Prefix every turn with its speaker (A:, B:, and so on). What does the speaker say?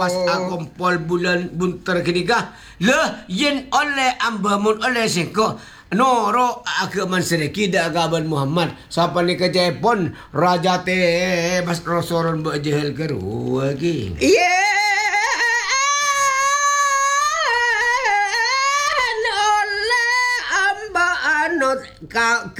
A: pas kompol bulan bunter kediga. Le yen oleh ambamun oleh singko. Noro agaman sedeki da agaman Muhammad. Sapa ni kejepon raja te bas rosoron bejehel keru lagi.
B: Oleh amba anot ka